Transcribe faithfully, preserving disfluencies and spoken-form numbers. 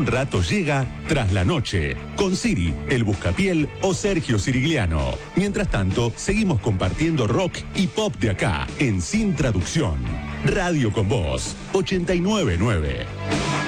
rato llega Tras la Noche, con Siri, el Buscapiel o Sergio Sirigliano. Mientras tanto, seguimos compartiendo rock y pop de acá, en Sin Traducción. Radio con Voz, ochenta y nueve punto nueve.